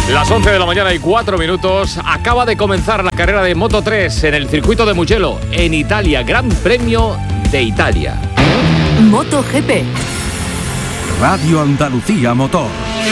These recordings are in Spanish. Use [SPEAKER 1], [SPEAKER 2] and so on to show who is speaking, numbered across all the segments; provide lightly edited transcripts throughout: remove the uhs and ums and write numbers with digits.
[SPEAKER 1] Las 11 de la mañana y 4 minutos. Acaba de comenzar la carrera de Moto 3 en el circuito de Mugello, en Italia. Gran Premio de Italia.
[SPEAKER 2] MotoGP.
[SPEAKER 3] Radio Andalucía Motor.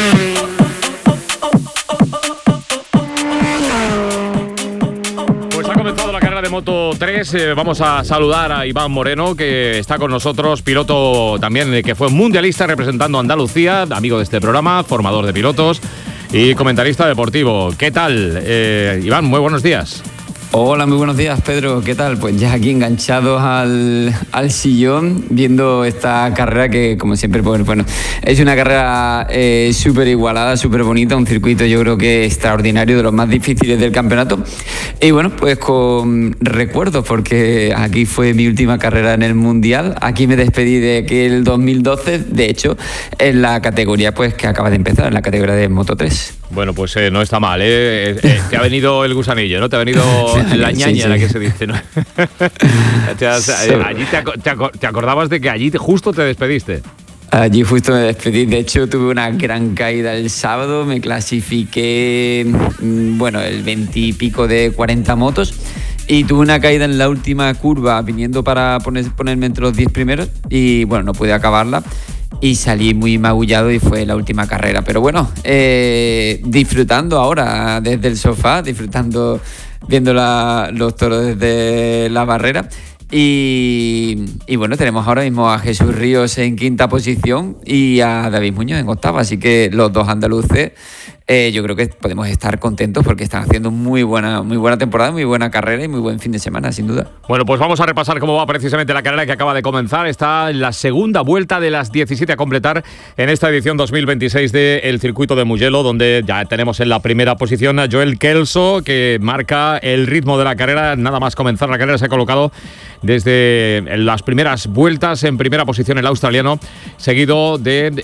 [SPEAKER 1] Pues ha comenzado la carrera de Moto 3. Vamos a saludar a Iván Moreno, que está con nosotros, piloto también que fue mundialista representando a Andalucía, amigo de este programa, formador de pilotos y comentarista deportivo. ¿Qué tal, Iván? Muy buenos días.
[SPEAKER 4] Hola, muy buenos días, Pedro. ¿Qué tal? Pues ya aquí enganchados al sillón, viendo esta carrera que, como siempre, pues bueno, es una carrera súper igualada, súper bonita, un circuito yo creo que extraordinario, de los más difíciles del campeonato. Y bueno, pues con recuerdos, porque aquí fue mi última carrera en el Mundial. Aquí me despedí de aquel 2012, de hecho, en la categoría pues que acaba de empezar, en la categoría de Moto 3.
[SPEAKER 1] Bueno, pues no está mal, ¿eh? Te ha venido el gusanillo, ¿no? Te ha venido la ñaña, sí. La que se dice, ¿no? Allí te acordabas de que allí justo te despediste.
[SPEAKER 4] Allí justo me despedí. De hecho, tuve una gran caída el sábado. Me clasifiqué, bueno, el 20 y pico de 40 motos. Y tuve una caída en la última curva, viniendo para ponerme entre los 10 primeros. Y bueno, no pude acabarla. Y salí muy magullado y fue la última carrera. Pero bueno, disfrutando ahora desde el sofá, disfrutando, viendo los toros desde la barrera. Y bueno, tenemos ahora mismo a Jesús Ríos en quinta posición y a David Muñoz en octava. Así que los dos andaluces, yo creo que podemos estar contentos porque están haciendo muy buena temporada, muy buena carrera y muy buen fin de semana, sin duda.
[SPEAKER 1] Bueno, pues vamos a repasar cómo va precisamente la carrera que acaba de comenzar. Está en la segunda vuelta de las 17 a completar en esta edición 2026 del circuito de Mugello, donde ya tenemos en la primera posición a Joel Kelso, que marca el ritmo de la carrera. Nada más comenzar la carrera se ha colocado desde las primeras vueltas en primera posición el australiano, seguido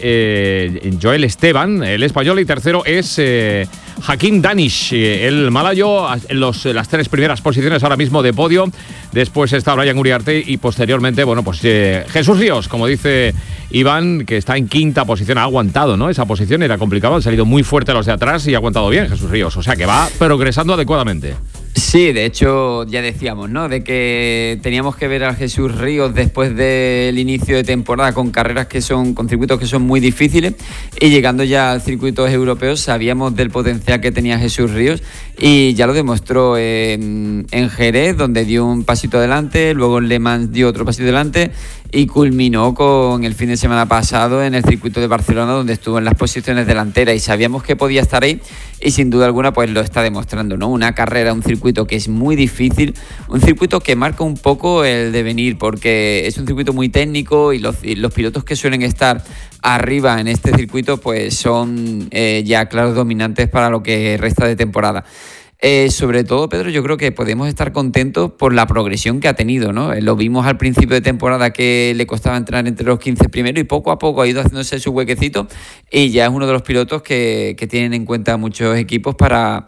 [SPEAKER 1] de Joel Esteban, el español, y tercero es Hakim Danish, el malayo, en las tres primeras posiciones ahora mismo de podio. Después está Brian Uriarte y posteriormente, bueno, pues Jesús Ríos, como dice Iván, que está en quinta posición. Ha aguantado, ¿no? Esa posición era complicado, han salido muy fuerte los de atrás y ha aguantado bien Jesús Ríos, o sea que va progresando adecuadamente.
[SPEAKER 4] Sí, de hecho ya decíamos, ¿no?, de que teníamos que ver a Jesús Ríos después del inicio de temporada con con circuitos que son muy difíciles, y llegando ya al circuitos europeos sabíamos del potencial que tenía Jesús Ríos y ya lo demostró en Jerez, donde dio un pasito adelante, luego en Le Mans dio otro pasito adelante y culminó con el fin de semana pasado en el circuito de Barcelona, donde estuvo en las posiciones delanteras y sabíamos que podía estar ahí y sin duda alguna pues lo está demostrando, ¿no? Una carrera, un circuito que es muy difícil, un circuito que marca un poco el devenir porque es un circuito muy técnico y los pilotos que suelen estar arriba en este circuito pues son ya claros dominantes para lo que resta de temporada. Sobre todo, Pedro, yo creo que podemos estar contentos por la progresión que ha tenido, ¿no? Lo vimos al principio de temporada que le costaba entrar entre los 15 primeros y poco a poco ha ido haciéndose su huequecito y ya es uno de los pilotos que tienen en cuenta muchos equipos para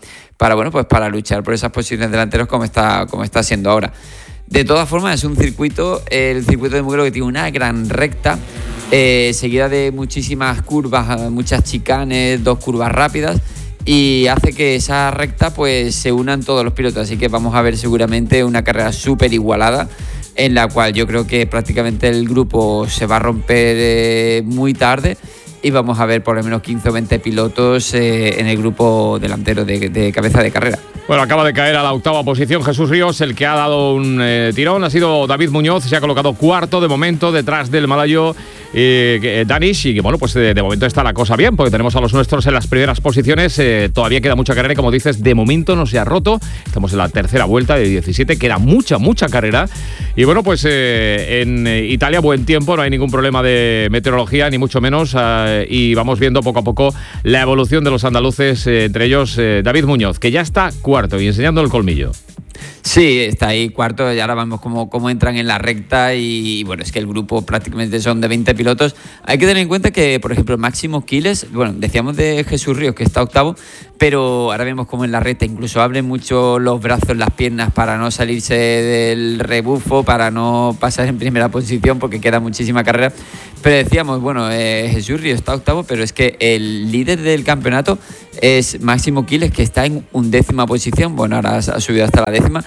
[SPEAKER 4] luchar por esas posiciones delanteros como está siendo ahora. De todas formas, es un circuito, el circuito de Mugello, que tiene una gran recta seguida de muchísimas curvas, muchas chicanes, 2 curvas rápidas, y hace que esa recta pues se unan todos los pilotos, así que vamos a ver seguramente una carrera súper igualada en la cual yo creo que prácticamente el grupo se va a romper muy tarde y vamos a ver por lo menos 15 o 20 pilotos en el grupo delantero de cabeza de carrera.
[SPEAKER 1] Bueno, acaba de caer a la octava posición Jesús Ríos. El que ha dado un tirón ha sido David Muñoz. Se ha colocado cuarto de momento detrás del malayo Danish. Y que bueno, pues de momento está la cosa bien, porque tenemos a los nuestros en las primeras posiciones. Todavía queda mucha carrera y, como dices, de momento no se ha roto. Estamos en la tercera vuelta de 17. Queda mucha carrera. Y bueno, pues en Italia buen tiempo, no hay ningún problema de meteorología, ni mucho menos. Y vamos viendo poco a poco la evolución de los andaluces, entre ellos David Muñoz, que ya está cuarto y enseñando el colmillo.
[SPEAKER 4] Sí, está ahí cuarto, y ahora vemos cómo entran en la recta y bueno, es que el grupo prácticamente son de 20 pilotos. Hay que tener en cuenta que, por ejemplo, Máximo Quiles, bueno, decíamos de Jesús Ríos que está octavo, pero ahora vemos cómo en la recta incluso abre mucho los brazos, las piernas para no salirse del rebufo, para no pasar en primera posición porque queda muchísima carrera. Pero decíamos, bueno, Jesús Ríos está octavo, pero es que el líder del campeonato es Máximo Quiles, que está en 11ª posición. Bueno, ahora ha subido hasta la 10ª.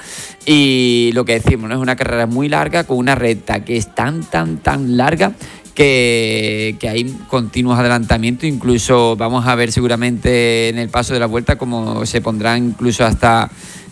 [SPEAKER 4] Y lo que decimos, ¿no? Es una carrera muy larga con una recta que es tan larga que hay continuos adelantamientos. Incluso vamos a ver seguramente en el paso de la vuelta cómo se pondrán incluso hasta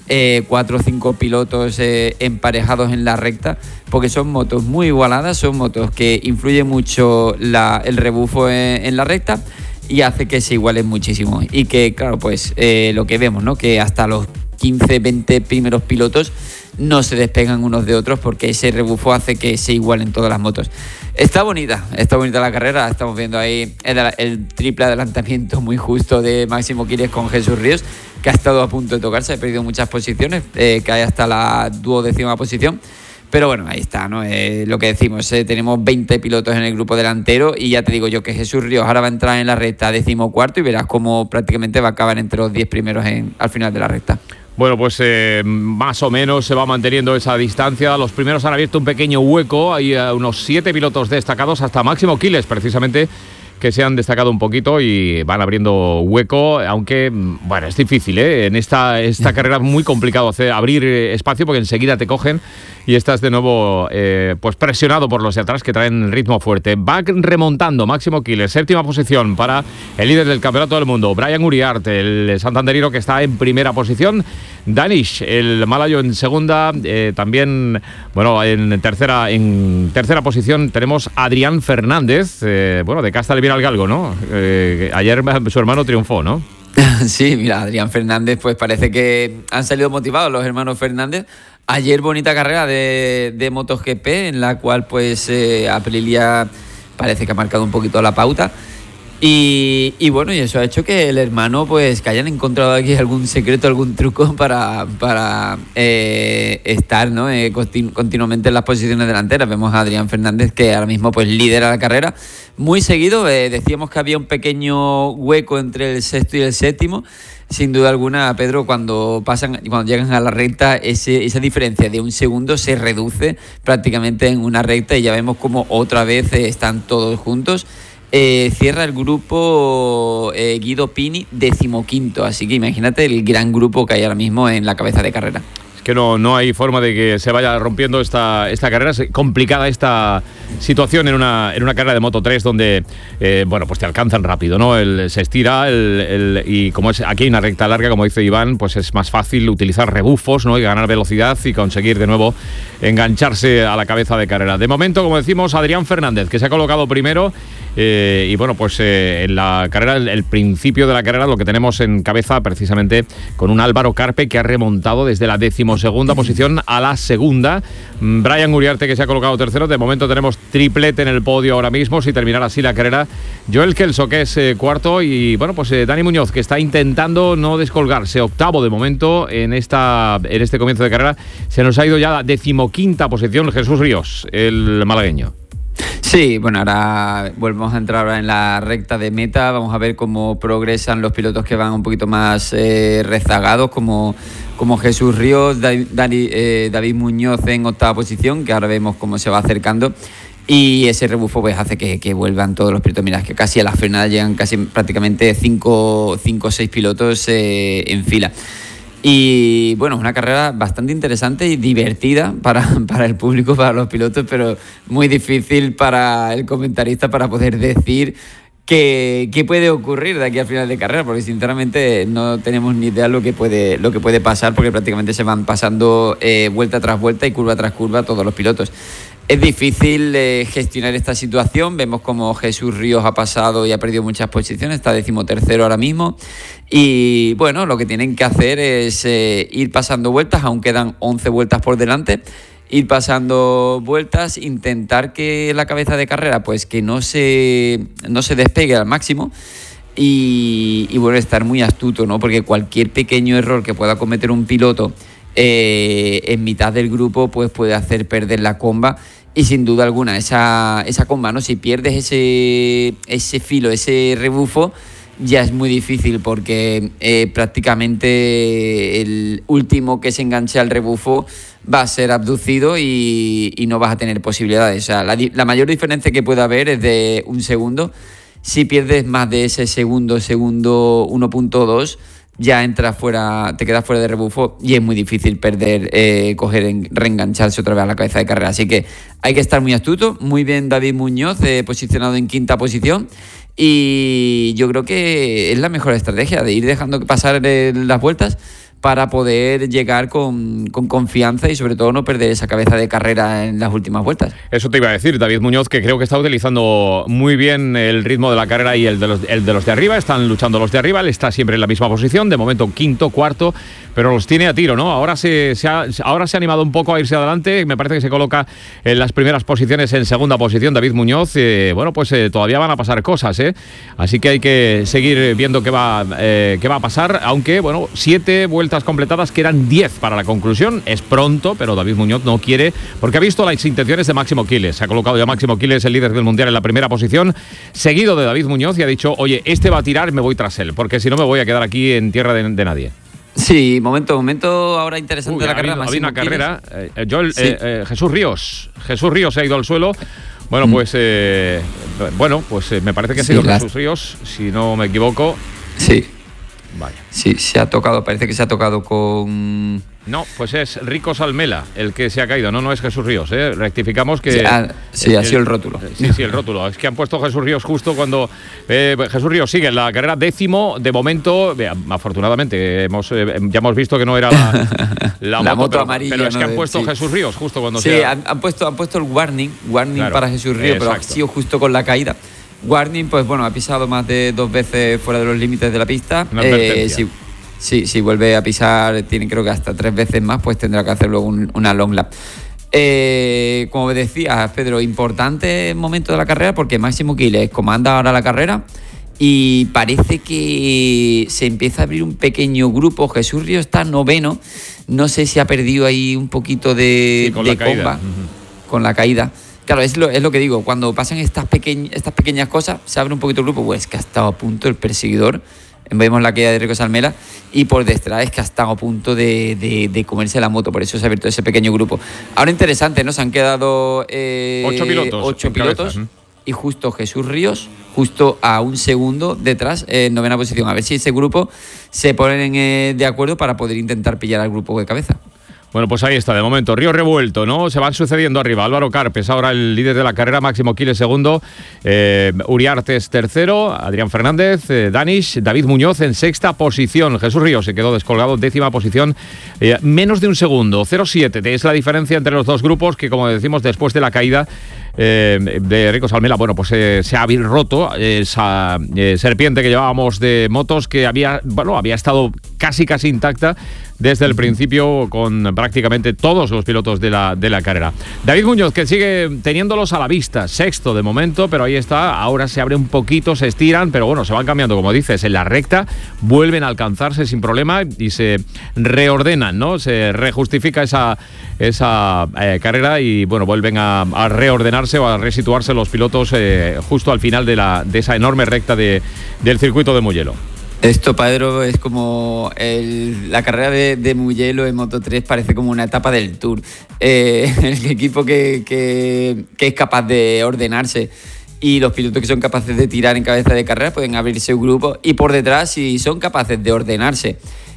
[SPEAKER 4] 4 o 5 pilotos emparejados en la recta, porque son motos muy igualadas, son motos que influye mucho el rebufo en la recta y hace que se igualen muchísimo. Y que, claro, pues lo que vemos, ¿no? Que hasta los 15, 20 primeros pilotos no se despegan unos de otros porque ese rebufo hace que se igualen todas las motos. Está bonita la carrera. Estamos viendo ahí el triple adelantamiento muy justo de Máximo Quiles con Jesús Ríos, que ha estado a punto de tocarse, ha perdido muchas posiciones, cae hasta la 12ª posición. Pero bueno, ahí está, ¿no? Lo que decimos, tenemos 20 pilotos en el grupo delantero y ya te digo yo que Jesús Ríos ahora va a entrar en la recta 14º y verás cómo prácticamente va a acabar entre los 10 primeros al final de la recta.
[SPEAKER 1] Bueno, pues más o menos se va manteniendo esa distancia. Los primeros han abierto un pequeño hueco. Hay unos 7 pilotos destacados, hasta Máximo Quiles, precisamente, que se han destacado un poquito y van abriendo hueco, aunque, bueno, es difícil, ¿eh? En esta carrera es muy complicado abrir espacio porque enseguida te cogen y estás de nuevo pues presionado por los de atrás que traen el ritmo fuerte. Va remontando Máximo Quiles, 7ª posición para el líder del campeonato del mundo, Brian Uriarte, el santanderino, que está en primera posición. Danish, el malayo, en segunda. También, bueno, en tercera posición tenemos Adrián Fernández, bueno, de Casta le viene al galgo, ¿no? Ayer su hermano triunfó, ¿no?
[SPEAKER 4] Sí, mira, Adrián Fernández, pues parece que han salido motivados los hermanos Fernández. Ayer bonita carrera de MotoGP, en la cual pues Aprilia parece que ha marcado un poquito la pauta. Y bueno, y eso ha hecho que el hermano, pues, que hayan encontrado aquí algún secreto, algún truco para estar, ¿no? Continuamente en las posiciones delanteras. Vemos a Adrián Fernández, que ahora mismo pues lidera la carrera. Muy seguido, decíamos que había un pequeño hueco entre el sexto y el séptimo. Sin duda alguna, Pedro, cuando llegan a la recta, esa diferencia de un segundo se reduce prácticamente en una recta y ya vemos como otra vez están todos juntos. Cierra el grupo Guido Pini, 15º, así que imagínate el gran grupo que hay ahora mismo en la cabeza de carrera.
[SPEAKER 1] Es que no hay forma de que se vaya rompiendo esta carrera. Es complicada esta situación en una carrera de Moto 3 donde, bueno, pues te alcanzan rápido, ¿no? Se estira y como es aquí hay una recta larga, como dice Iván, pues es más fácil utilizar rebufos, ¿no? Y ganar velocidad y conseguir de nuevo engancharse a la cabeza de carrera. De momento, como decimos, Adrián Fernández, que se ha colocado primero. Y bueno, pues en la carrera, el principio de la carrera, lo que tenemos en cabeza precisamente con un Álvaro Carpe que ha remontado desde la 12ª posición a la segunda. Brian Uriarte, que se ha colocado tercero. De momento tenemos triplete en el podio ahora mismo, si terminara así la carrera. Joel Kelso, que es cuarto, y bueno, pues Dani Muñoz, que está intentando no descolgarse, octavo de momento en este comienzo de carrera. Se nos ha ido ya a la 15ª posición Jesús Ríos, el malagueño.
[SPEAKER 4] Sí, bueno, ahora volvemos a entrar ahora en la recta de meta. Vamos a ver cómo progresan los pilotos que van un poquito más rezagados, como Jesús Ríos, David Muñoz en 8ª posición, que ahora vemos cómo se va acercando. Y ese rebufo pues hace que vuelvan todos los pilotos. Mira, que casi a la frenada llegan casi prácticamente 5 o 6 pilotos en fila. Y bueno, es una carrera bastante interesante y divertida para el público, para los pilotos, pero muy difícil para el comentarista para poder decir qué puede ocurrir de aquí al final de carrera, porque sinceramente no tenemos ni idea lo que puede pasar, porque prácticamente se van pasando vuelta tras vuelta y curva tras curva todos los pilotos. Es difícil gestionar esta situación. Vemos como Jesús Ríos ha pasado y ha perdido muchas posiciones, está 13º ahora mismo. Y bueno, lo que tienen que hacer es ir pasando vueltas, aún quedan 11 vueltas por delante. Ir pasando vueltas, intentar que la cabeza de carrera pues que no se despegue al máximo. Y bueno, estar muy astuto, ¿no? Porque cualquier pequeño error que pueda cometer un piloto en mitad del grupo pues puede hacer perder la comba. Y sin duda alguna, esa comba, ¿no? Si pierdes ese filo, ese rebufo, ya es muy difícil porque prácticamente el último que se enganche al rebufo va a ser abducido y no vas a tener posibilidades. O sea, la mayor diferencia que puede haber es de un segundo. Si pierdes más de ese segundo 1.2, ya entras fuera, te quedas fuera de rebufo y es muy difícil reengancharse otra vez a la cabeza de carrera. Así que hay que estar muy astuto. Muy bien David Muñoz, posicionado en 5ª posición. Y yo creo que es la mejor estrategia de ir dejando pasar las vueltas para poder llegar con confianza y sobre todo no perder esa cabeza de carrera en las últimas vueltas.
[SPEAKER 1] Eso te iba a decir, David Muñoz, que creo que está utilizando muy bien el ritmo de la carrera y el de los de arriba. Están luchando los de arriba, él está siempre en la misma posición, de momento 5º, 4º, pero los tiene a tiro, ¿no? Ahora se ha animado un poco a irse adelante, me parece que se coloca en las primeras posiciones, en 2ª posición David Muñoz. Todavía van a pasar cosas, así que hay que seguir viendo qué va a pasar, aunque, 7 vueltas completadas, que eran 10 para la conclusión. Es pronto, pero David Muñoz no quiere, porque ha visto las intenciones de Máximo Quiles. Se ha colocado ya Máximo Quiles, el líder del Mundial, en la primera posición, seguido de David Muñoz, y ha dicho, oye, este va a tirar, me voy tras él, porque si no me voy a quedar aquí en tierra de nadie.
[SPEAKER 4] Sí, momento ahora interesante de la carrera.
[SPEAKER 1] Había una carrera,
[SPEAKER 4] Sí.
[SPEAKER 1] Jesús Ríos se ha ido al suelo. Pues me parece que ha sido Jesús Ríos, si no me equivoco.
[SPEAKER 4] Sí.
[SPEAKER 1] Vaya.
[SPEAKER 4] Sí, parece que se ha tocado con...
[SPEAKER 1] No, pues es Rico Salmela el que se ha caído, no es Jesús Ríos, rectificamos que...
[SPEAKER 4] Sí, ha sido el rótulo.
[SPEAKER 1] Sí, el rótulo, es que han puesto Jesús Ríos justo cuando... Jesús Ríos sigue en la carrera 10º, de momento, afortunadamente, ya hemos visto que no era la moto amarilla. Pero es que han puesto Jesús Ríos justo cuando
[SPEAKER 4] se... Sí, han puesto el warning claro, para Jesús Ríos, pero ha sido justo con la caída. Warning, pues ha pisado más de 2 veces fuera de los límites de la pista. Si vuelve a pisar, tiene creo que hasta 3 veces más, pues tendrá que hacer luego una long lap. Como decías, Pedro, importante momento de la carrera porque Máximo Quiles comanda ahora la carrera y parece que se empieza a abrir un pequeño grupo. Jesús Ríos está 9º, no sé si ha perdido ahí un poquito de comba con la caída. Claro, es lo que digo, cuando pasan estas pequeñas cosas, se abre un poquito el grupo, pues que ha estado a punto el perseguidor, vemos la caída de Rico Salmela, y por detrás es que ha estado a punto de comerse la moto, por eso se ha abierto ese pequeño grupo. Ahora interesante, ¿no? Se han quedado
[SPEAKER 1] 8 pilotos,
[SPEAKER 4] y justo Jesús Ríos, justo a un segundo detrás, en 9ª posición. A ver si ese grupo se ponen de acuerdo para poder intentar pillar al grupo de cabeza.
[SPEAKER 1] Bueno, pues ahí está, de momento, río revuelto, ¿no? Se van sucediendo arriba. Álvaro Carpes, ahora el líder de la carrera, Máximo Quiles segundo, Uriartes tercero, Adrián Fernández, Danish, David Muñoz en 6ª posición. Jesús Ríos se quedó descolgado, 10ª posición, menos de un segundo, 0,7. Es la diferencia entre los dos grupos que, como decimos, después de la caída de Rico Salmela, se ha roto esa serpiente que llevábamos de motos que había estado casi intacta desde el principio con prácticamente todos los pilotos de la carrera. David Muñoz, que sigue teniéndolos a la vista, 6º de momento, pero ahí está, ahora se abre un poquito, se estiran, pero se van cambiando, como dices, en la recta, vuelven a alcanzarse sin problema y se reordenan, ¿no? Se rejustifica esa carrera y, vuelven a reordenarse o a resituarse los pilotos justo al final de esa enorme recta del circuito de Mugello.
[SPEAKER 4] Esto, Pedro, es como la carrera de Mugello en Moto3 parece como una etapa del Tour. El equipo que es capaz de ordenarse y los pilotos que son capaces de tirar en cabeza de carrera pueden abrirse un grupo y por detrás, si son capaces de ordenarse...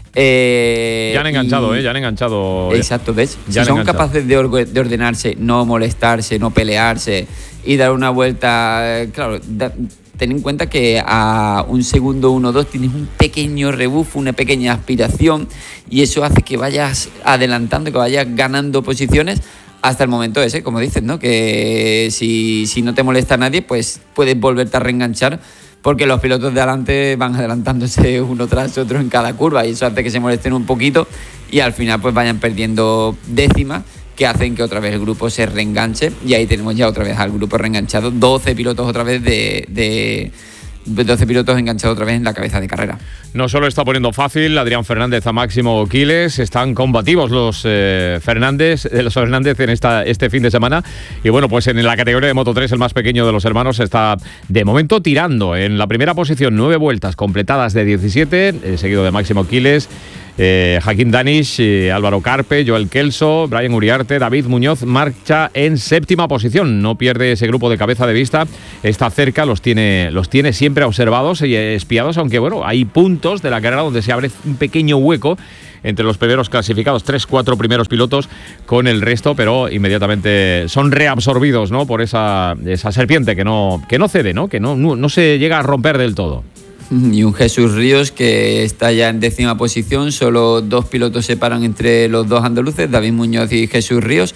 [SPEAKER 1] ya han enganchado.
[SPEAKER 4] Exacto, ¿ves? Si son capaces de ordenarse, no molestarse, no pelearse y dar una vuelta... Claro, ten en cuenta que a un segundo 1-2 tienes un pequeño rebufo, una pequeña aspiración y eso hace que vayas adelantando, que vayas ganando posiciones hasta el momento ese, como dices, ¿no? Que si no te molesta a nadie, pues puedes volverte a reenganchar porque los pilotos de adelante van adelantándose uno tras otro en cada curva y eso hace que se molesten un poquito y al final pues vayan perdiendo décimas que hacen que otra vez el grupo se reenganche y ahí tenemos ya otra vez al grupo reenganchado, 12 pilotos otra vez 12 pilotos enganchados otra vez en la cabeza de carrera.
[SPEAKER 1] No solo está poniendo fácil Adrián Fernández a Máximo Quiles, están combativos los Fernández en este fin de semana. Y bueno, pues en la categoría de Moto 3, el más pequeño de los hermanos está de momento tirando. En la primera posición, 9 vueltas completadas de 17, seguido de Máximo Quiles, Joaquín Danish, Álvaro Carpe, Joel Kelso, Brian Uriarte, David Muñoz marcha en séptima posición. No pierde ese grupo de cabeza de vista, está cerca, los tiene siempre observados y espiados, aunque bueno, hay puntos de la carrera donde se abre un pequeño hueco entre los primeros clasificados, 3-4 primeros pilotos con el resto, pero inmediatamente son reabsorbidos, ¿no?, por esa serpiente que no cede, ¿no?, que no se llega a romper del todo.
[SPEAKER 4] Y un Jesús Ríos que está ya en 10ª posición, solo 2 pilotos separan entre los dos andaluces, David Muñoz y Jesús Ríos,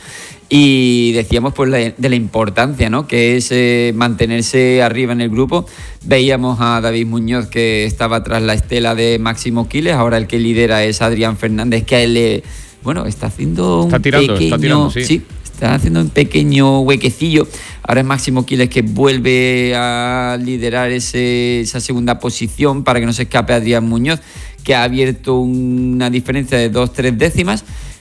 [SPEAKER 4] y decíamos pues de la importancia, ¿no?, que es mantenerse arriba en el grupo. Veíamos a David Muñoz que estaba tras la estela de Máximo Quiles, ahora el que lidera es Adrián Fernández, que a él está haciendo
[SPEAKER 1] está tirando, sí.
[SPEAKER 4] Está haciendo un pequeño huequecillo. Ahora es Máximo Quiles que vuelve a liderar esa segunda posición para que no se escape Adrián Muñoz, que ha abierto una diferencia de 2-3 décimas.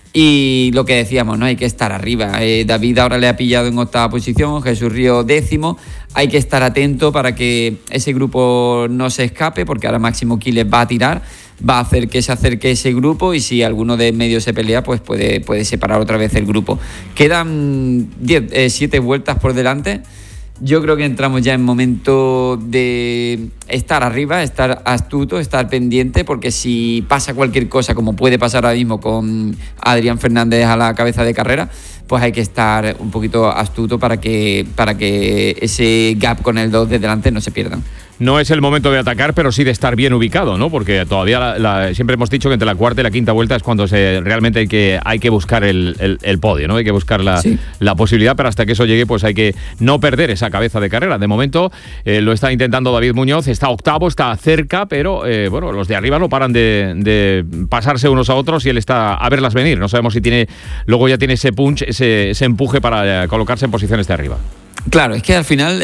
[SPEAKER 4] Y lo que decíamos, ¿no?, hay que estar arriba. David ahora le ha pillado en 8ª posición, Jesús Ríos 10º. Hay que estar atento para que ese grupo no se escape, porque ahora Máximo Quiles va a tirar, va a hacer que se acerque ese grupo, y si alguno de en medio se pelea, pues puede separar otra vez el grupo. Quedan 7 vueltas por delante. Yo creo que entramos ya en momento de estar arriba, estar astuto, estar pendiente, porque si pasa cualquier cosa, como puede pasar ahora mismo con Adrián Fernández a la cabeza de carrera, pues hay que estar un poquito astuto para que ese gap con el 2 de delante no se pierdan.
[SPEAKER 1] No es el momento de atacar, pero sí de estar bien ubicado, ¿no? Porque todavía siempre hemos dicho que entre la cuarta y la quinta vuelta es cuando realmente hay que buscar el podio, ¿no? Hay que buscar la posibilidad, pero hasta que eso llegue, pues hay que no perder esa cabeza de carrera. De momento lo está intentando David Muñoz, está octavo, está cerca, pero bueno, los de arriba no paran de pasarse unos a otros y él está a verlas venir. No sabemos si luego ya tiene ese punch, ese empuje para colocarse en posiciones de arriba.
[SPEAKER 4] Claro, es que al final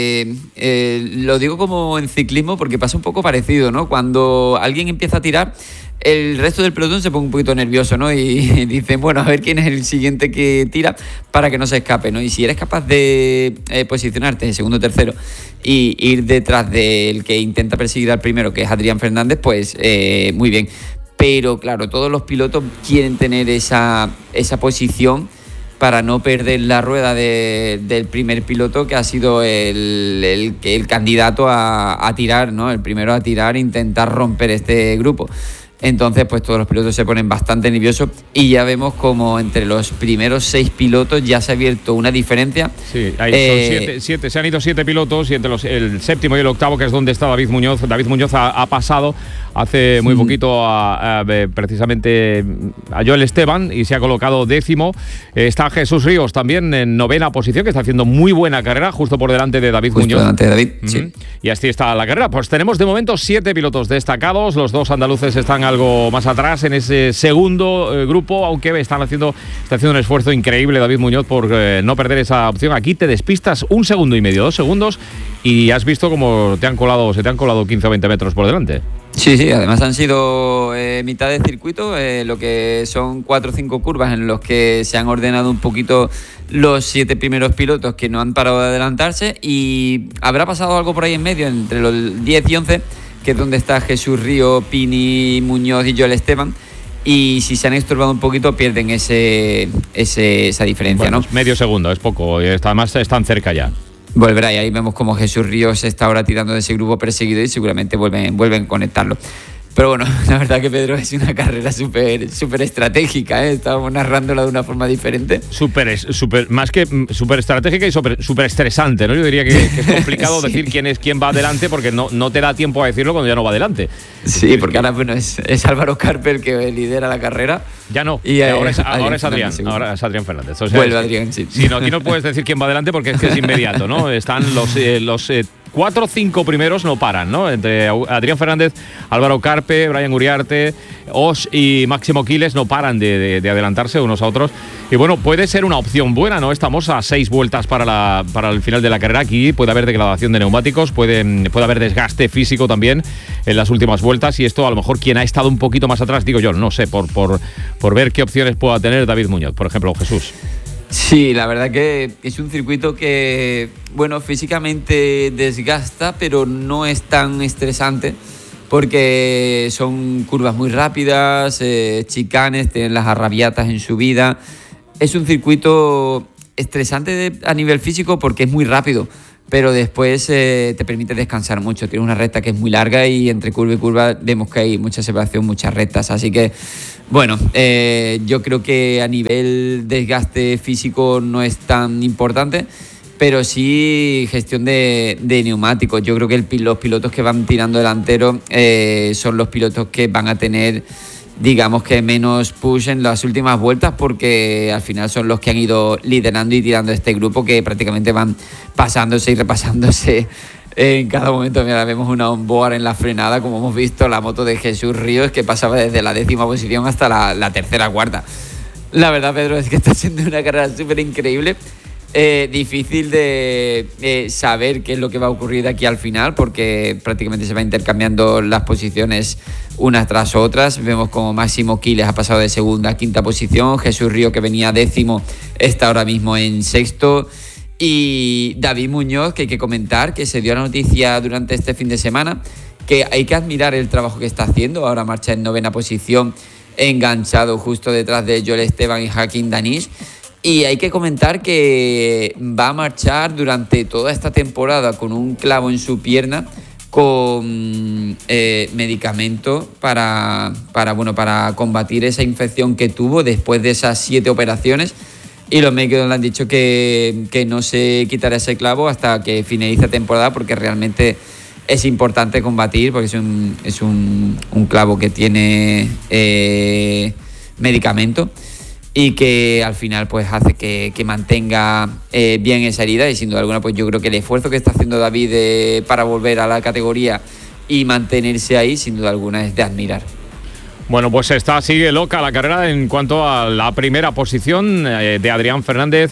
[SPEAKER 4] lo digo como en ciclismo porque pasa un poco parecido, ¿no? Cuando alguien empieza a tirar, el resto del pelotón se pone un poquito nervioso, ¿no? Y dicen, bueno, a ver quién es el siguiente que tira para que no se escape, ¿no? Y si eres capaz de posicionarte en segundo o tercero y ir detrás del que intenta perseguir al primero, que es Adrián Fernández, pues muy bien. Pero claro, todos los pilotos quieren tener esa posición para no perder la rueda del primer piloto, que ha sido el candidato a tirar, ¿no? El primero a tirar e intentar romper este grupo. Entonces, pues todos los pilotos se ponen bastante nerviosos y ya vemos como entre los primeros 6 pilotos ya se ha abierto una diferencia. Sí,
[SPEAKER 1] son 7, se han ido 7 pilotos y entre el séptimo y el octavo, que es donde está David Muñoz ha pasado hace muy poquito precisamente a Joel Esteban y se ha colocado 10º. Está Jesús Ríos también en 9ª posición, que está haciendo muy buena carrera, justo por delante de David Muñoz.
[SPEAKER 4] Delante de David, sí.
[SPEAKER 1] Y así está la carrera. Pues tenemos de momento 7 pilotos destacados. Los 2 andaluces están algo más atrás en ese segundo grupo, aunque está haciendo un esfuerzo increíble David Muñoz por no perder esa opción. Aquí te despistas 1,5 segundos, 2 segundos, y has visto cómo se te han colado 15 o 20 metros por delante.
[SPEAKER 4] Sí, además han sido mitad de circuito, lo que son 4 o 5 curvas en los que se han ordenado un poquito los 7 primeros pilotos que no han parado de adelantarse, y habrá pasado algo por ahí en medio, entre los 10 y 11, que es donde está Jesús Río, Pini, Muñoz y Joel Esteban, y si se han estorbado un poquito pierden esa diferencia, bueno, ¿no?
[SPEAKER 1] Medio segundo, es poco, y además están cerca ya.
[SPEAKER 4] Volverá, y ahí vemos como Jesús Ríos está ahora tirando de ese grupo perseguido y seguramente vuelven a conectarlo. Pero bueno, la verdad que Pedro es una carrera súper estratégica, ¿eh? Estábamos narrándola de una forma diferente.
[SPEAKER 1] Más que súper estratégica y súper estresante, ¿no? Yo diría que es complicado sí. Decir quién va adelante, porque no te da tiempo a decirlo cuando ya no va adelante.
[SPEAKER 4] Sí, porque ahora bueno, es Álvaro Carpe el que lidera la carrera.
[SPEAKER 1] Ya no, y ahora es Adrián. Ahora es Adrián Fernández. O sea,
[SPEAKER 4] vuelve Adrián, sí.
[SPEAKER 1] Sí, no, aquí no puedes decir quién va adelante porque es que es inmediato, ¿no? Están los 4 o 5 primeros no paran, ¿no? Entre Adrián Fernández, Álvaro Carpe, Brian Uriarte, Osh y Máximo Quiles no paran de adelantarse unos a otros. Y bueno, puede ser una opción buena, ¿no? Estamos a 6 vueltas para el final de la carrera. Aquí puede haber degradación de neumáticos, puede haber desgaste físico también en las últimas vueltas, y esto a lo mejor quien ha estado un poquito más atrás, digo yo, no sé, por ver qué opciones pueda tener David Muñoz, por ejemplo, Jesús.
[SPEAKER 4] Sí, la verdad que es un circuito que, bueno, físicamente desgasta, pero no es tan estresante porque son curvas muy rápidas, chicanes, tienen las arrabiatas en subida. Es un circuito estresante a nivel físico porque es muy rápido, pero después te permite descansar mucho. Tiene una recta que es muy larga y entre curva y curva vemos que hay mucha separación, muchas rectas, así que bueno, yo creo que a nivel desgaste físico no es tan importante, pero sí gestión de neumáticos. Yo creo que los pilotos que van tirando delantero son los pilotos que van a tener, digamos, que menos push en las últimas vueltas, porque al final son los que han ido liderando y tirando este grupo, que prácticamente van pasándose y repasándose en cada momento. Mira, vemos una onboard en la frenada, como hemos visto la moto de Jesús Ríos, que pasaba desde la 10ª posición hasta la 3ª, 4ª. La verdad, Pedro, es que está siendo una carrera súper increíble. Difícil de saber qué es lo que va a ocurrir de aquí al final, porque prácticamente se va intercambiando las posiciones unas tras otras. Vemos como Máximo Quiles ha pasado de 2ª a 5ª posición. Jesús Río, que venía 10º, está ahora mismo en 6º. Y David Muñoz, que hay que comentar, que se dio la noticia durante este fin de semana, que hay que admirar el trabajo que está haciendo. Ahora marcha en 9ª posición, enganchado justo detrás de Joel Esteban y Hakim Danish. Y hay que comentar que va a marchar durante toda esta temporada con un clavo en su pierna, con medicamento para combatir esa infección que tuvo después de esas 7 operaciones. Y los médicos le han dicho que no se quitará ese clavo hasta que finalice la temporada, porque realmente es importante combatir, porque es un clavo que tiene medicamento y que al final pues hace que mantenga bien esa herida. Y sin duda alguna, pues yo creo que el esfuerzo que está haciendo David para volver a la categoría y mantenerse ahí, sin duda alguna, es de admirar.
[SPEAKER 1] Bueno, pues sigue loca la carrera en cuanto a la primera posición de Adrián Fernández,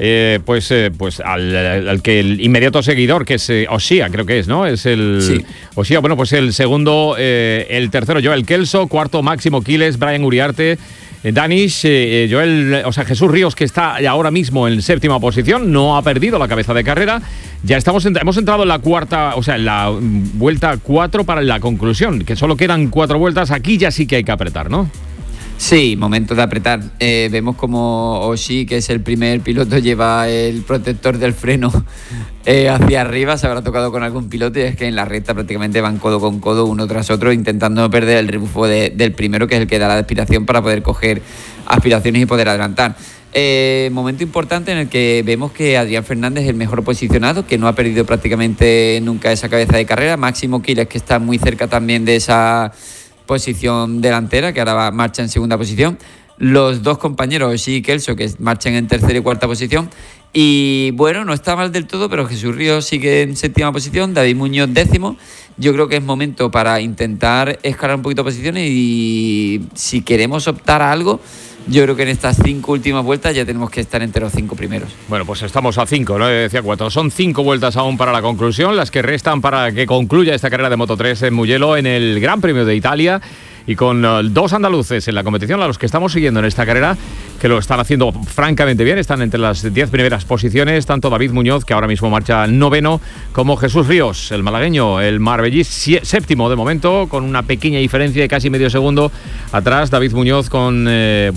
[SPEAKER 1] al que el inmediato seguidor, que es Oshia, creo que es, ¿no? Es el
[SPEAKER 4] sí.
[SPEAKER 1] Oshia. Bueno, pues el segundo, el tercero Joel Kelso, cuarto Máximo Quiles, Brian Uriarte, Danish, Jesús Ríos, que está ahora mismo en 7ª posición, no ha perdido la cabeza de carrera. Ya hemos entrado en la cuarta, en la vuelta 4 para la conclusión, que solo quedan 4 vueltas. Aquí ya sí que hay que apretar, ¿no?
[SPEAKER 4] Sí, momento de apretar. Vemos como Oshie, que es el primer piloto, lleva el protector del freno hacia arriba. Se habrá tocado con algún piloto, y es que en la recta prácticamente van codo con codo uno tras otro, intentando no perder el rebufo del primero, que es el que da la aspiración para poder coger aspiraciones y poder adelantar. Momento importante en el que vemos que Adrián Fernández es el mejor posicionado, que no ha perdido prácticamente nunca esa cabeza de carrera. Máximo Quiles, que está muy cerca también de esa posición delantera, que ahora marcha en 2ª posición. Los dos compañeros, Oshie y Kelso, que marchan en 3ª y 4ª posición. Y bueno, no está mal del todo, pero Jesús Ríos sigue en 7ª posición, David Muñoz 10º. Yo creo que es momento para intentar escalar un poquito posiciones, y si queremos optar a algo, yo creo que en estas 5 últimas vueltas ya tenemos que estar entre los 5 primeros.
[SPEAKER 1] Bueno, pues estamos a 5, ¿no? Decía 4. Son 5 vueltas aún para la conclusión, las que restan para que concluya esta carrera de Moto3 en Mugello, en el Gran Premio de Italia, y con 2 andaluces en la competición, a los que estamos siguiendo en esta carrera, que lo están haciendo francamente bien. Están entre las 10 primeras posiciones, tanto David Muñoz, que ahora mismo marcha 9º, como Jesús Ríos, el malagueño, el marbellí, 7º de momento, con una pequeña diferencia de casi medio segundo atrás. David Muñoz con el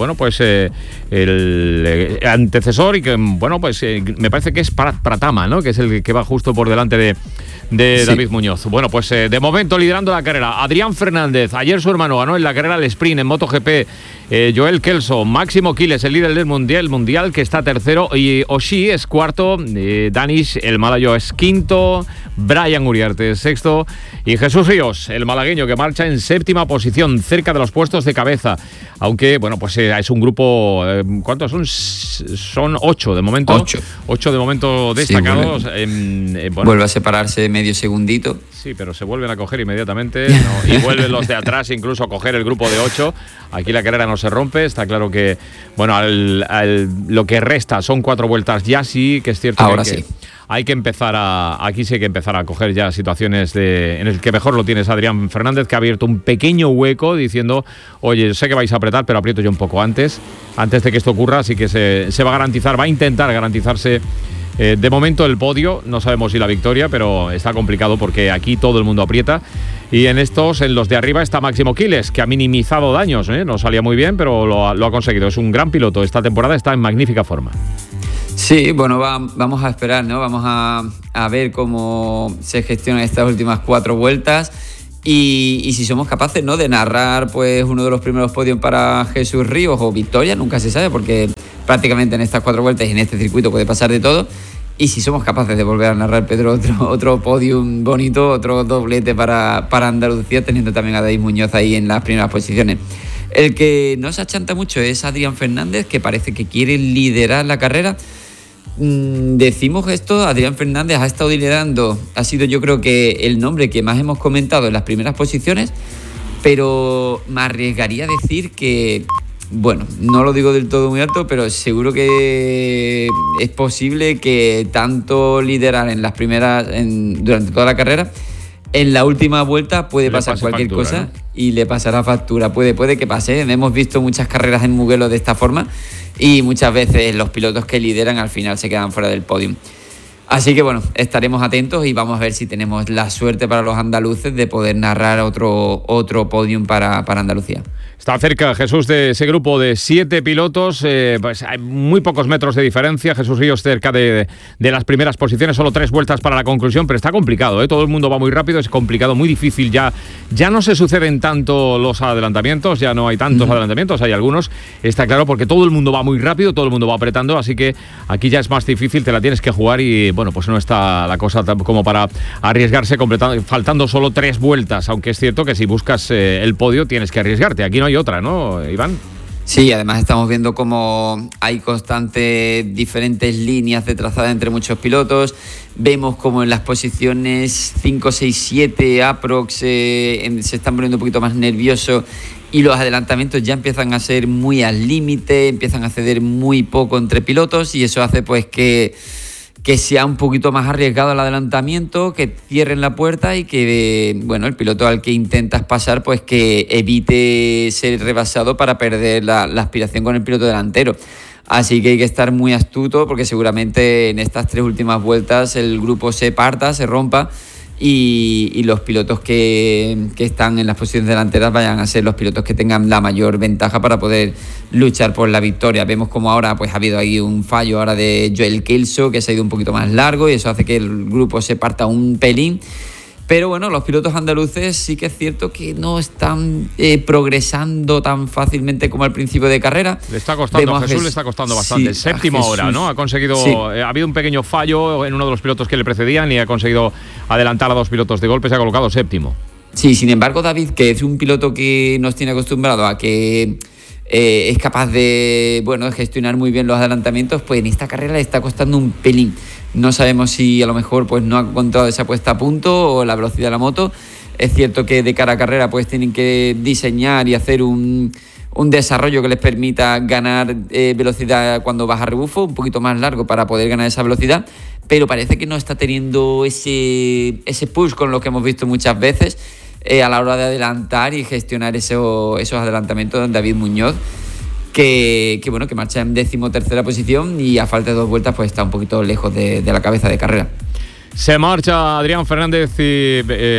[SPEAKER 1] antecesor, y que me parece que es Pratama, ¿no? Que es el que va justo por delante de sí. David Muñoz. Bueno, pues de momento liderando la carrera Adrián Fernández. Ayer su hermano ganó en la carrera del sprint en MotoGP Joel Kelso, Máximo Quiles, el líder del mundial, que está tercero, y Oshii es cuarto, Danish, el malayo, es quinto, Brian Uriarte es sexto, y Jesús Ríos, el malagueño, que marcha en séptima posición, cerca de los puestos de cabeza. Aunque, bueno, pues es un grupo, ¿cuántos son? Son 8 de momento. 8 de momento destacados.
[SPEAKER 4] Sí, vuelve a separarse medio segundito.
[SPEAKER 1] Sí, pero se vuelven a coger inmediatamente, ¿no? Y vuelven los de atrás incluso a coger el grupo de 8. Aquí la carrera no se rompe. Está claro que, bueno, lo que resta son 4 vueltas ya, sí, que es cierto.
[SPEAKER 4] Ahora
[SPEAKER 1] que
[SPEAKER 4] sí.
[SPEAKER 1] Hay que empezar aquí sí hay que empezar a coger ya situaciones en el que mejor lo tienes Adrián Fernández, que ha abierto un pequeño hueco diciendo, oye, sé que vais a apretar, pero aprieto yo un poco antes de que esto ocurra, así que se va a garantizar, va a intentar garantizarse de momento el podio. No sabemos si la victoria, pero está complicado porque aquí todo el mundo aprieta. Y en los de arriba está Máximo Quiles, que ha minimizado daños, no salía muy bien, pero lo ha conseguido. Es un gran piloto, esta temporada está en magnífica forma.
[SPEAKER 4] Sí, bueno, vamos a esperar, ¿no? Vamos a ver cómo se gestionan estas últimas 4 vueltas y si somos capaces, ¿no?, de narrar pues uno de los primeros podios para Jesús Ríos o victoria, nunca se sabe, porque prácticamente en estas 4 vueltas y en este circuito puede pasar de todo. Y si somos capaces de volver a narrar, Pedro, otro podium bonito, otro doblete para Andalucía, teniendo también a David Muñoz ahí en las primeras posiciones. El que no se achanta mucho es Adrián Fernández, que parece que quiere liderar la carrera. Decimos esto, Adrián Fernández ha estado liderando, ha sido yo creo que el nombre que más hemos comentado en las primeras posiciones, pero me arriesgaría a decir que, bueno, no lo digo del todo muy alto, pero seguro que es posible que tanto liderar en las primeras, durante toda la carrera, en la última vuelta puede pasar cualquier cosa, ¿no? Y le pasará factura, puede que pase. Hemos visto muchas carreras en Mugello de esta forma y muchas veces los pilotos que lideran al final se quedan fuera del podium. Así que bueno, estaremos atentos y vamos a ver si tenemos la suerte para los andaluces de poder narrar otro podium para Andalucía.
[SPEAKER 1] Está cerca Jesús de ese grupo de 7 pilotos, pues hay muy pocos metros de diferencia. Jesús Ríos cerca de las primeras posiciones, solo 3 vueltas para la conclusión, pero está complicado, todo el mundo va muy rápido, es complicado, muy difícil. Ya no se suceden tanto los adelantamientos, ya no hay tantos adelantamientos, hay algunos, está claro, porque todo el mundo va muy rápido, todo el mundo va apretando, así que aquí ya es más difícil, te la tienes que jugar y bueno, pues no está la cosa como para arriesgarse faltando solo 3 vueltas, aunque es cierto que si buscas el podio tienes que arriesgarte, aquí no hay otra, ¿no, Iván?
[SPEAKER 4] Sí, además estamos viendo cómo hay constantes diferentes líneas de trazada entre muchos pilotos. Vemos como en las posiciones 5, 6, 7 aprox se están poniendo un poquito más nerviosos y los adelantamientos ya empiezan a ser muy al límite, empiezan a ceder muy poco entre pilotos y eso hace pues que sea un poquito más arriesgado el adelantamiento, que cierren la puerta y que, bueno, el piloto al que intentas pasar, pues que evite ser rebasado para perder la aspiración con el piloto delantero. Así que hay que estar muy astuto porque seguramente en estas 3 últimas vueltas el grupo se parta, se rompa y los pilotos que están en las posiciones delanteras vayan a ser los pilotos que tengan la mayor ventaja para poder luchar por la victoria. Vemos como ahora pues ha habido ahí un fallo ahora de Joel Kelso que se ha ido un poquito más largo y eso hace que el grupo se parta un pelín. Pero bueno, los pilotos andaluces sí que es cierto que no están progresando tan fácilmente como al principio de carrera.
[SPEAKER 1] Le está costando, a Jesús le está costando bastante. Sí, séptima hora, ¿no? Ha conseguido, sí. Ha habido un pequeño fallo en uno de los pilotos que le precedían y ha conseguido adelantar a 2 pilotos de golpe, se ha colocado séptimo.
[SPEAKER 4] Sí, sin embargo, David, que es un piloto que nos tiene acostumbrado a que es capaz de gestionar muy bien los adelantamientos, pues en esta carrera le está costando un pelín. No sabemos si a lo mejor pues no ha encontrado esa puesta a punto o la velocidad de la moto. Es cierto que de cara a carrera pues tienen que diseñar y hacer un desarrollo que les permita ganar velocidad cuando baja rebufo, un poquito más largo para poder ganar esa velocidad, pero parece que no está teniendo ese push con lo que hemos visto muchas veces a la hora de adelantar y gestionar esos adelantamientos de David Muñoz, que marcha en 13ª posición y a falta de 2 vueltas pues está un poquito lejos de la cabeza de carrera.
[SPEAKER 1] Se marcha Adrián Fernández y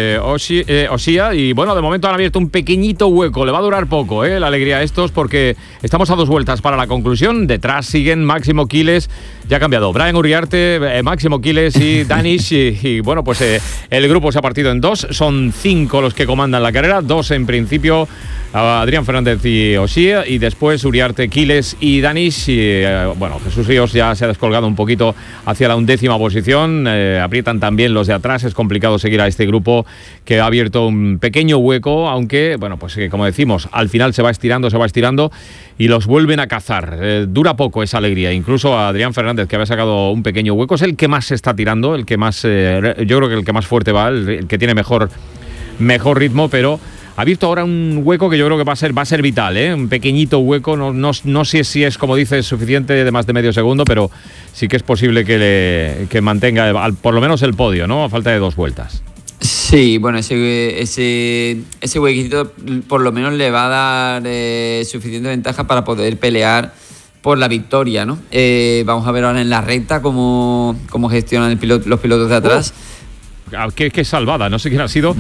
[SPEAKER 1] Osía, y bueno, de momento han abierto un pequeñito hueco. Le va a durar poco, la alegría a estos, porque estamos a 2 vueltas para la conclusión. Detrás siguen Máximo Quiles, ya ha cambiado, Brian Uriarte, Máximo Quiles y Danish, y bueno, pues el grupo se ha partido en 2. Son 5 los que comandan la carrera, 2 en principio, Adrián Fernández y Osía, y después Uriarte, Quiles y Danish. Y bueno, Jesús Ríos ya se ha descolgado un poquito hacia la 11ª posición. Aprietan también los de atrás. Es complicado seguir a este grupo que ha abierto un pequeño hueco, aunque, bueno, pues como decimos, al final se va estirando y los vuelven a cazar. Dura poco esa alegría. Incluso a Adrián Fernández, que había sacado un pequeño hueco, es el que más se está tirando, el que más, yo creo que el que más fuerte va, el que tiene mejor ritmo, pero ha abierto ahora un hueco que yo creo que va a ser vital, un pequeñito hueco. No sé si es, como dices, suficiente de más de medio segundo, pero sí que es posible que mantenga por lo menos el podio, ¿no? A falta de 2 vueltas.
[SPEAKER 4] Sí, bueno, ese huequito por lo menos le va a dar suficiente ventaja para poder pelear por la victoria, ¿no? Vamos a ver ahora en la recta cómo gestionan los pilotos de atrás.
[SPEAKER 1] Qué salvada, no sé quién ha sido.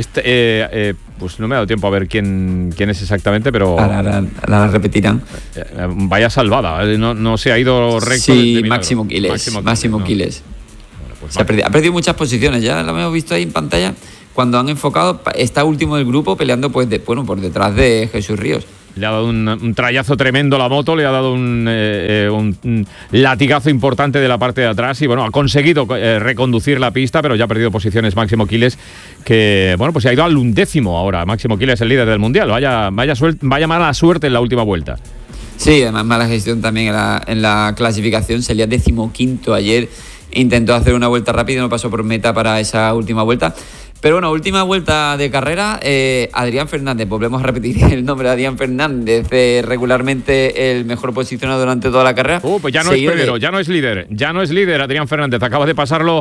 [SPEAKER 1] Pues no me ha dado tiempo a ver quién es exactamente, pero
[SPEAKER 4] ahora la repetirán.
[SPEAKER 1] Vaya salvada, no se ha ido recto.
[SPEAKER 4] Sí, Máximo Quiles. Máximo Quiles.
[SPEAKER 1] Bueno, pues
[SPEAKER 4] ha perdido muchas posiciones, ya lo hemos visto ahí en pantalla. Cuando han enfocado, está último del grupo peleando por detrás de Jesús Ríos.
[SPEAKER 1] Le ha dado un trayazo tremendo la moto, le ha dado un latigazo importante de la parte de atrás y bueno, ha conseguido reconducir la pista, pero ya ha perdido posiciones Máximo Quiles, que bueno, pues se ha ido al 11º ahora. Máximo Quiles es el líder del Mundial, vaya mala suerte en la última vuelta.
[SPEAKER 4] Sí, además mala gestión también en la clasificación, salía 15º ayer, intentó hacer una vuelta rápida y no pasó por meta para esa última vuelta. Pero bueno, última vuelta de carrera, Adrián Fernández, volvemos a repetir el nombre de Adrián Fernández, regularmente el mejor posicionado durante toda la carrera.
[SPEAKER 1] Pues ya no es primero, ya no es líder Adrián Fernández, acaba de pasarlo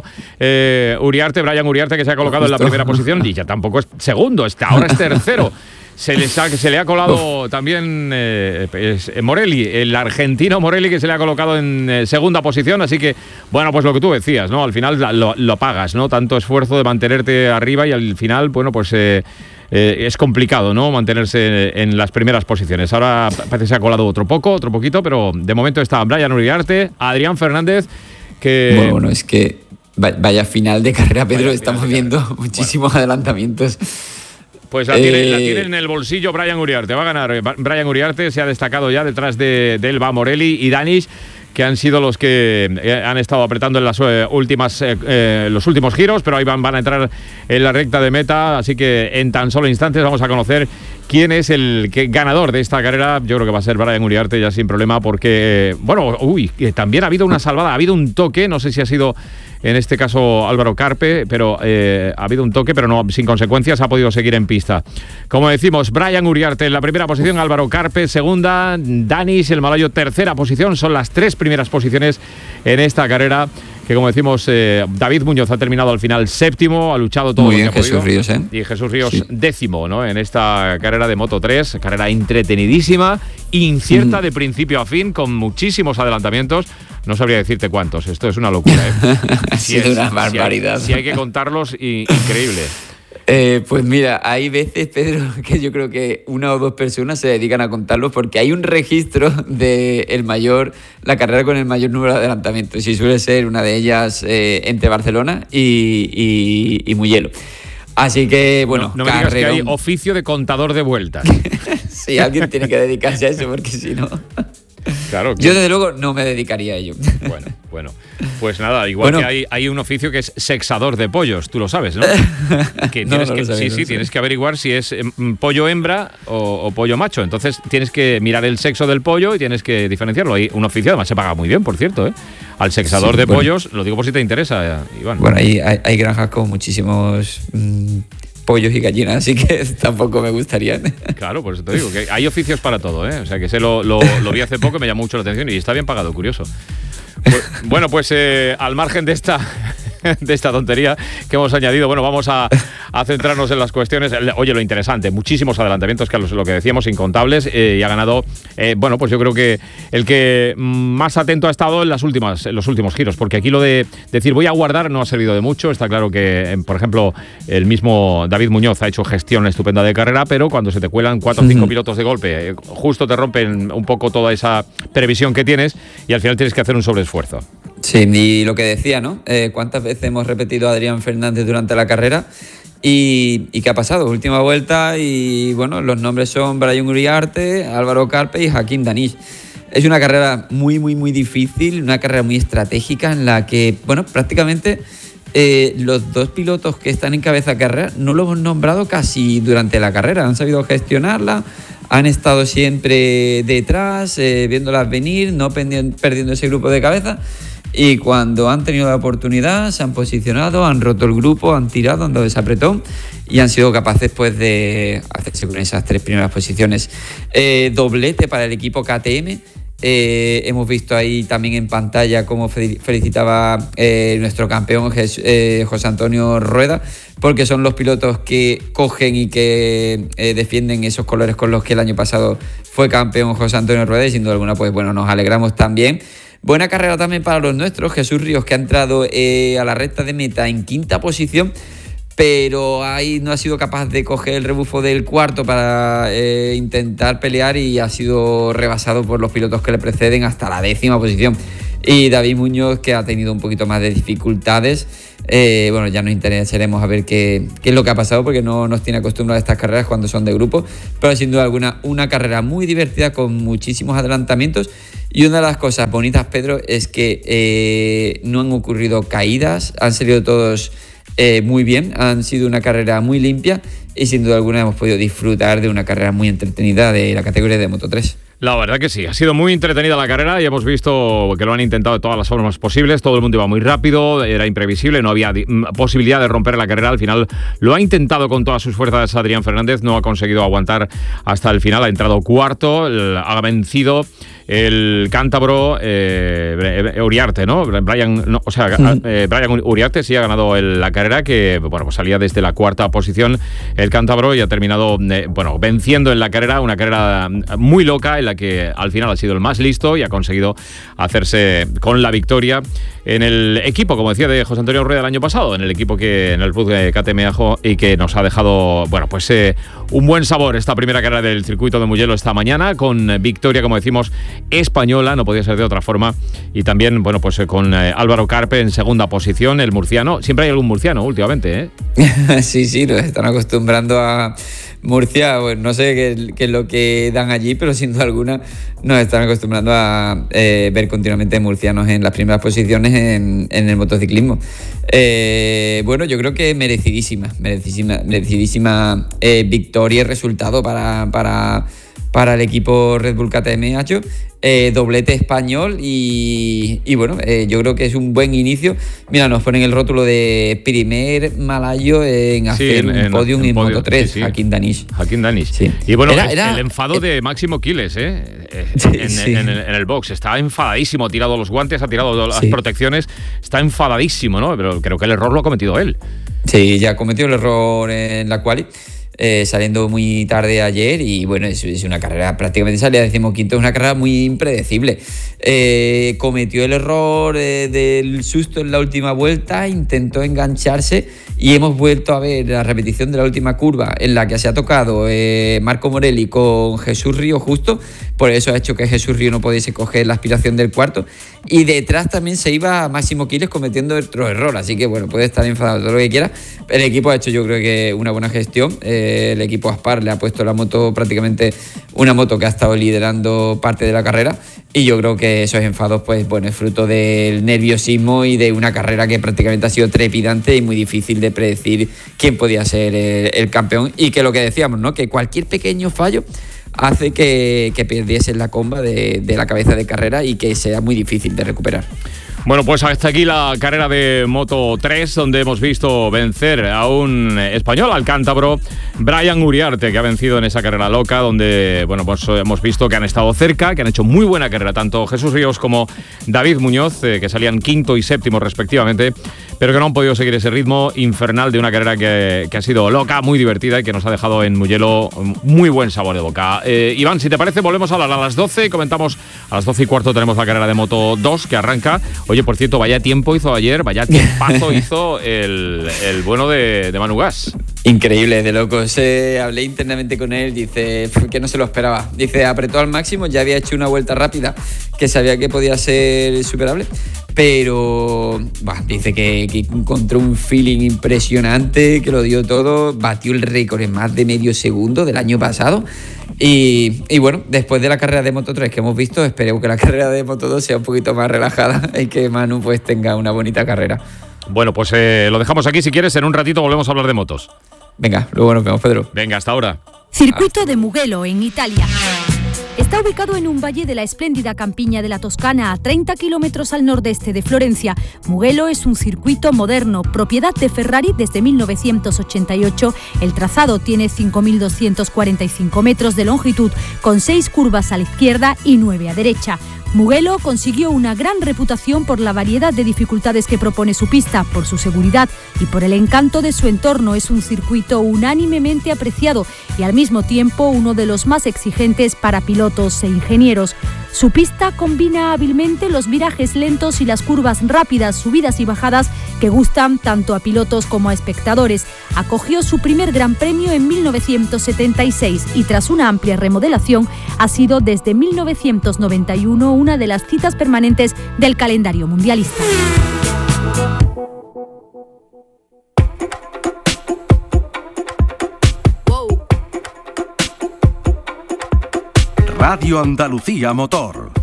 [SPEAKER 1] Brian Uriarte, que se ha colocado en la primera posición, y ya tampoco es segundo, ahora es tercero. Se le ha colado también Morelli, el argentino Morelli, que se le ha colocado en segunda posición. Así que, bueno, pues lo que tú decías, ¿no? Al final lo pagas, ¿no? Tanto esfuerzo de mantenerte arriba y al final, bueno, pues es complicado, ¿no? Mantenerse en las primeras posiciones. Ahora parece que se ha colado otro poquito, pero de momento está Brian Uriarte, Adrián Fernández, que...
[SPEAKER 4] Bueno, es que vaya final de carrera, Pedro, estamos viendo muchísimos adelantamientos.
[SPEAKER 1] Pues la tiene en el bolsillo Brian Uriarte. Va a ganar Brian Uriarte, se ha destacado ya detrás de él va Morelli y Danish, que han sido los que han estado apretando en las los últimos giros, pero ahí van a entrar en la recta de meta, así que en tan solo instantes vamos a conocer quién es el ganador de esta carrera. Yo creo que va a ser Brian Uriarte ya sin problema, porque, bueno, también ha habido una salvada, ha habido un toque, no sé si ha sido en este caso Álvaro Carpe, pero ha habido un toque, pero no sin consecuencias, ha podido seguir en pista. Como decimos, Brian Uriarte en la primera posición, Álvaro Carpe segunda, Danish, el malayo, tercera posición. Son las 3 primeras posiciones en esta carrera, que como decimos, David Muñoz ha terminado al final 7º, ha luchado todo
[SPEAKER 4] muy bien,
[SPEAKER 1] lo que ha podido.
[SPEAKER 4] Jesús Ríos,
[SPEAKER 1] y Jesús Ríos sí. 10º, ¿no? En esta carrera de Moto 3, carrera entretenidísima, incierta de principio a fin, con muchísimos adelantamientos. No sabría decirte cuántos, esto es una locura,
[SPEAKER 4] Ha sido una barbaridad.
[SPEAKER 1] Si hay que contarlos, increíble.
[SPEAKER 4] Pues mira, hay veces, Pedro, que yo creo que 1 o 2 personas se dedican a contarlos, porque hay un registro de la carrera con el mayor número de adelantamientos, y suele ser una de ellas entre Barcelona y Mugello. Así que, bueno,
[SPEAKER 1] no me digas que hay oficio de contador de vueltas.
[SPEAKER 4] Sí, alguien tiene que dedicarse a eso, porque si no...
[SPEAKER 1] Claro,
[SPEAKER 4] yo desde luego no me dedicaría a ello.
[SPEAKER 1] Bueno, pues nada, igual que hay un oficio que es sexador de pollos, tú lo sabes, ¿no? Que tienes que averiguar si es pollo hembra o pollo macho. Entonces tienes que mirar el sexo del pollo y tienes que diferenciarlo. Hay un oficio, además se paga muy bien, por cierto, al sexador de pollos, lo digo por si te interesa, Iván.
[SPEAKER 4] Bueno, hay granjas con muchísimos... pollos y gallinas, así que tampoco me gustaría.
[SPEAKER 1] Claro, por eso te digo, que hay oficios para todo, O sea, que lo vi hace poco, me llamó mucho la atención y está bien pagado, curioso. Pues, bueno, pues al margen de esta de esta tontería que hemos añadido. Bueno, vamos a centrarnos en las cuestiones. Oye, lo interesante, muchísimos adelantamientos, Carlos, lo que decíamos, incontables, y ha ganado, bueno, pues yo creo que el que más atento ha estado en los últimos giros, porque aquí lo de decir voy a guardar no ha servido de mucho. Está claro que, por ejemplo, el mismo David Muñoz ha hecho gestión estupenda de carrera, pero cuando se te cuelan 4 o 5 pilotos de golpe, justo te rompen un poco toda esa previsión que tienes y al final tienes que hacer un sobreesfuerzo.
[SPEAKER 4] Sí, y lo que decía, ¿no? ¿Cuántas veces hemos repetido a Adrián Fernández durante la carrera? ¿Y qué ha pasado? Última vuelta y, bueno, los nombres son Brian Uriarte, Álvaro Carpe y Hakim Danish. Es una carrera muy, muy, muy difícil, una carrera muy estratégica en la que, bueno, prácticamente los 2 pilotos que están en cabeza de carrera no lo hemos nombrado casi durante la carrera. Han sabido gestionarla, han estado siempre detrás, viéndolas venir, no perdiendo ese grupo de cabeza. Y cuando han tenido la oportunidad, se han posicionado, han roto el grupo, han tirado, han dado ese apretón y han sido capaces pues de hacerse con esas 3 primeras posiciones. Doblete para el equipo KTM. Hemos visto ahí también en pantalla cómo felicitaba nuestro campeón José Antonio Rueda, porque son los pilotos que cogen y que defienden esos colores con los que el año pasado fue campeón José Antonio Rueda, y sin duda alguna pues bueno, nos alegramos también. Buena carrera también para los nuestros, Jesús Ríos, que ha entrado a la recta de meta en 5ª posición, pero ahí no ha sido capaz de coger el rebufo del cuarto para intentar pelear y ha sido rebasado por los pilotos que le preceden hasta la 10ª posición. Y David Muñoz, que ha tenido un poquito más de dificultades. Bueno, ya nos interesaremos a ver qué es lo que ha pasado, porque no nos tiene acostumbrados a estas carreras cuando son de grupo, pero sin duda alguna una carrera muy divertida con muchísimos adelantamientos. Y una de las cosas bonitas, Pedro, es que no han ocurrido caídas, han salido todos muy bien, han sido una carrera muy limpia y sin duda alguna hemos podido disfrutar de una carrera muy entretenida de la categoría de Moto 3.
[SPEAKER 1] La verdad que sí, ha sido muy entretenida la carrera y hemos visto que lo han intentado de todas las formas posibles. Todo el mundo iba muy rápido, era imprevisible, no había posibilidad de romper la carrera. Al final lo ha intentado con todas sus fuerzas Adrián Fernández, no ha conseguido aguantar hasta el final, ha entrado cuarto, ha vencido el cántabro Uriarte, ¿no? Brian Uriarte sí ha ganado la carrera, que bueno, pues salía desde la 4ª posición el cántabro y ha terminado venciendo en la carrera, una carrera muy loca en la que al final ha sido el más listo y ha conseguido hacerse con la victoria en el equipo, como decía, de José Antonio Rueda el año pasado, en el equipo en el Bus de KTM Ajo, y que nos ha dejado, bueno, pues un buen sabor esta primera carrera del circuito de Mugello esta mañana, con victoria, como decimos, española, no podía ser de otra forma, y también, bueno, pues con Álvaro Carpe en 2ª posición, el murciano. Siempre hay algún murciano últimamente, ¿eh?
[SPEAKER 4] Sí, nos están acostumbrando a Murcia, bueno, no sé qué es lo que dan allí, pero sin duda alguna nos están acostumbrando a ver continuamente murcianos en las primeras posiciones en el motociclismo. Bueno, yo creo que merecidísima victoria y resultado para el equipo Red Bull KTM Hacho. Doblete español y bueno, yo creo que es un buen inicio. Mira, nos ponen el rótulo de primer malayo en hacer un podium en Moto 3, sí. Hakim Danish.
[SPEAKER 1] Sí. Y bueno, el enfado de Máximo Quiles, en el box. Está enfadadísimo, ha tirado los guantes, ha tirado las protecciones, está enfadadísimo, ¿no? Pero creo que el error lo ha cometido él. Sí, ya cometió el error en la quali. Saliendo muy tarde ayer y bueno, es una carrera prácticamente salida 15º, es una carrera muy impredecible. Cometió el error del susto en la última vuelta, intentó engancharse y hemos vuelto a ver la repetición de la última curva en la que se ha tocado Marco Morelli con Jesús Río justo, por eso ha hecho que Jesús Río no pudiese coger la aspiración del cuarto, y detrás también se iba Máximo Quiles cometiendo otro error, así que bueno, puede estar enfadado todo lo que quiera. El equipo ha hecho, yo creo que una buena gestión. El equipo Aspar le ha puesto la moto, prácticamente una moto que ha estado liderando parte de la carrera, y yo creo que esos enfados pues bueno, es fruto del nerviosismo y de una carrera que prácticamente ha sido trepidante y muy difícil de predecir quién podía ser el campeón, y que lo que decíamos, ¿no? Que cualquier pequeño fallo hace que perdiesen la comba de la cabeza de carrera y que sea muy difícil de recuperar. Bueno, pues hasta aquí la carrera de Moto 3, donde hemos visto vencer a un español, al cántabro Brian Uriarte, que ha vencido en esa carrera loca, donde bueno, pues hemos visto que han estado cerca, que han hecho muy buena carrera, tanto Jesús Ríos como David Muñoz, que salían 5º y 7º respectivamente, pero que no han podido seguir ese ritmo infernal de una carrera que ha sido loca, muy divertida y que nos ha dejado en Mugello muy buen sabor de boca. Iván, si te parece, volvemos a hablar a las 12, comentamos a las 12 y cuarto tenemos la carrera de Moto 2 que arranca. Oye, por cierto, vaya tiempo hizo ayer, vaya tiempazo hizo el bueno de Manu Gas.
[SPEAKER 4] Increíble, de locos. Hablé internamente con él, dice que no se lo esperaba. Dice, apretó al máximo, ya había hecho una vuelta rápida que sabía que podía ser superable, pero dice que encontró un feeling impresionante, que lo dio todo, batió el récord en más de medio segundo del año pasado. Y bueno, después de la carrera de Moto 3 que hemos visto, esperemos que la carrera de Moto 2 sea un poquito más relajada y que Manu pues tenga una bonita carrera.
[SPEAKER 1] Bueno, pues lo dejamos aquí. Si quieres, en un ratito volvemos a hablar de motos.
[SPEAKER 4] Venga, luego nos vemos, Pedro.
[SPEAKER 1] Venga, hasta ahora.
[SPEAKER 2] Circuito de Mugello, en Italia. Está ubicado en un valle de la espléndida campiña de la Toscana, a 30 kilómetros al nordeste de Florencia. Mugello es un circuito moderno, propiedad de Ferrari desde 1988. El trazado tiene 5.245 metros de longitud, con 6 curvas a la izquierda y 9 a derecha. Mugello consiguió una gran reputación por la variedad de dificultades que propone su pista, por su seguridad y por el encanto de su entorno. Es un circuito unánimemente apreciado y al mismo tiempo uno de los más exigentes para pilotos e ingenieros. Su pista combina hábilmente los virajes lentos y las curvas rápidas, subidas y bajadas que gustan tanto a pilotos como a espectadores. Acogió su primer Gran Premio en 1976 y tras una amplia remodelación ha sido desde 1991 una de las citas permanentes del calendario mundialista.
[SPEAKER 3] Radio Andalucía Motor.